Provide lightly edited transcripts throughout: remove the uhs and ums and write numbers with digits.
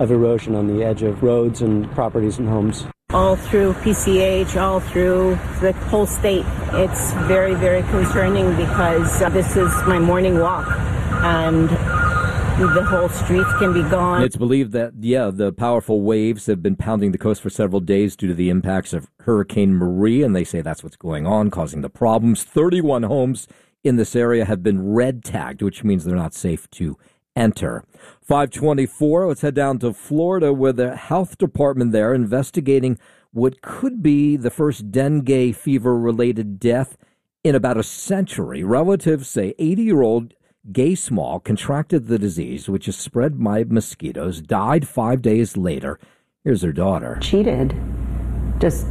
of erosion on the edge of roads and properties and homes. All through PCH, all through the whole state. It's very, very concerning because this is my morning walk and the whole streets can be gone. It's believed that, the powerful waves have been pounding the coast for several days due to the impacts of Hurricane Maria, and they say that's what's going on, causing the problems. 31 homes in this area have been red tagged, which means they're not safe to enter. 524, let's head down to Florida, where the health department there investigating what could be the first dengue fever-related death in about a century. Relatives say 80-year-old Gay Small contracted the disease, which is spread by mosquitoes, died 5 days later. Here's her daughter. Cheated. Just,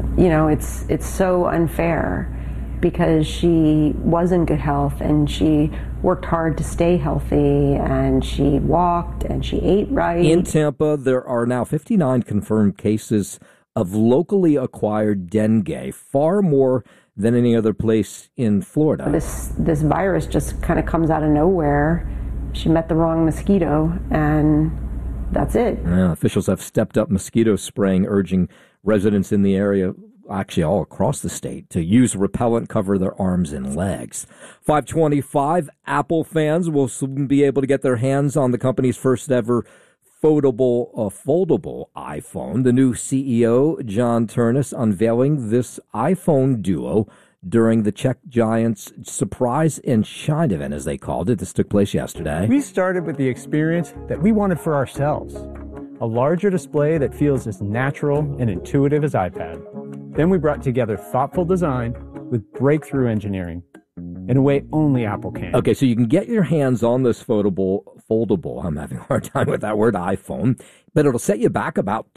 it's so unfair because she was in good health and she worked hard to stay healthy and she walked and she ate right. In Tampa, there are now 59 confirmed cases of locally acquired dengue, far more than any other place in Florida. This virus just kind of comes out of nowhere. She met the wrong mosquito, and that's it. Yeah, officials have stepped up mosquito spraying, urging residents in the area, actually all across the state, to use repellent, cover their arms and legs. 525, Apple fans will soon be able to get their hands on the company's first ever foldable iPhone. The new CEO, John Ternus, unveiling this iPhone Duo during the Czech Giants' Surprise and Shine event, as they called it. This took place yesterday. We started with the experience that we wanted for ourselves. A larger display that feels as natural and intuitive as iPad. Then we brought together thoughtful design with breakthrough engineering in a way only Apple can. Okay, so you can get your hands on this foldable, I'm having a hard time with that word, iPhone, but it'll set you back about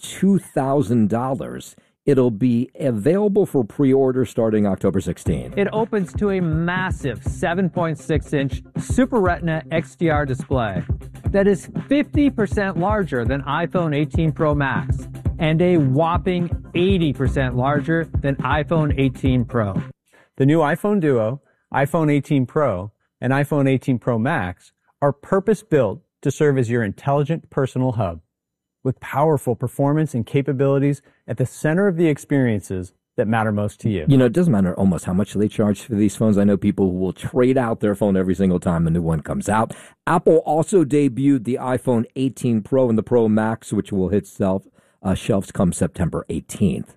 $2,000. It'll be available for pre-order starting October 16th. It opens to a massive 7.6-inch Super Retina XDR display that is 50% larger than iPhone 18 Pro Max and a whopping 80% larger than iPhone 18 Pro. The new iPhone Duo, iPhone 18 Pro, and iPhone 18 Pro Max are purpose-built to serve as your intelligent personal hub, with powerful performance and capabilities at the center of the experiences that matter most to you. It doesn't matter almost how much they charge for these phones. I know people who will trade out their phone every single time a new one comes out. Apple also debuted the iPhone 18 Pro and the Pro Max, which will hit shelves come September 18th.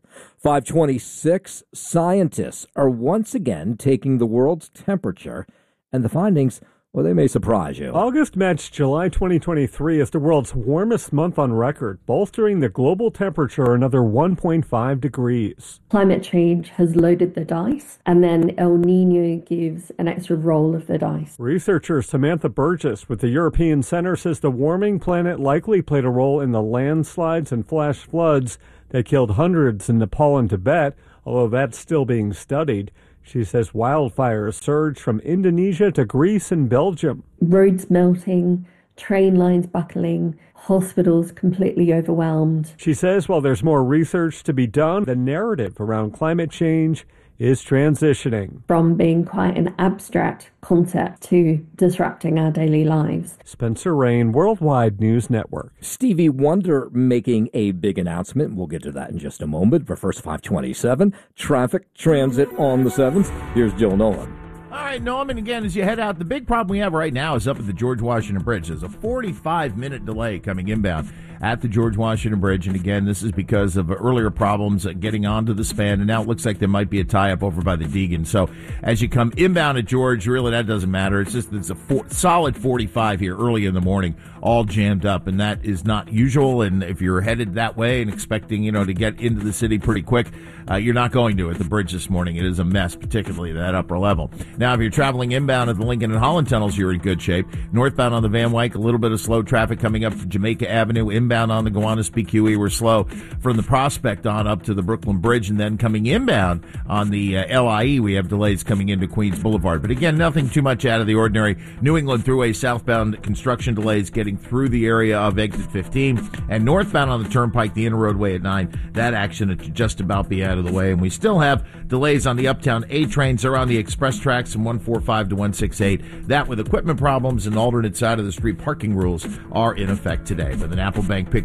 526, scientists are once again taking the world's temperature, and the findings, well, they may surprise you. August matched July 2023 as the world's warmest month on record, bolstering the global temperature another 1.5 degrees. Climate change has loaded the dice, and then El Nino gives an extra roll of the dice. Researcher Samantha Burgess with the European Center says the warming planet likely played a role in the landslides and flash floods that killed hundreds in Nepal and Tibet, although that's still being studied. She says wildfires surged from Indonesia to Greece and Belgium. Roads melting, train lines buckling, hospitals completely overwhelmed. She says while there's more research to be done, the narrative around climate change is transitioning from being quite an abstract concept to disrupting our daily lives. Spencer Rain, Worldwide News Network. Stevie Wonder making a big announcement. We'll get to that in just a moment. But first, 527, traffic transit on the 7th. Here's Joe Nolan. All right, Norman, again, as you head out, the big problem we have right now is up at the George Washington Bridge. There's a 45-minute delay coming inbound at the George Washington Bridge. And again, this is because of earlier problems getting onto the span. And now it looks like there might be a tie-up over by the Deegan. So as you come inbound at George, really that doesn't matter. It's just it's a solid 45 here early in the morning, all jammed up. And that is not usual. And if you're headed that way and expecting, to get into the city pretty quick, you're not going to at the bridge this morning. It is a mess, particularly at that upper level. Now, if you're traveling inbound at the Lincoln and Holland tunnels, you're in good shape. Northbound on the Van Wyck, a little bit of slow traffic coming up to Jamaica Avenue. Inbound on the Gowanus PQE, we're slow from the Prospect on up to the Brooklyn Bridge. And then coming inbound on the LIE, we have delays coming into Queens Boulevard. But again, nothing too much out of the ordinary. New England Thruway southbound construction delays getting through the area of exit 15. And northbound on the Turnpike, the inner roadway at 9, that action to just about be out of the way. And we still have delays on the Uptown A trains around the express tracks from 145 to 168. That with equipment problems and alternate side of the street parking rules are in effect today. But an Apple Bank pick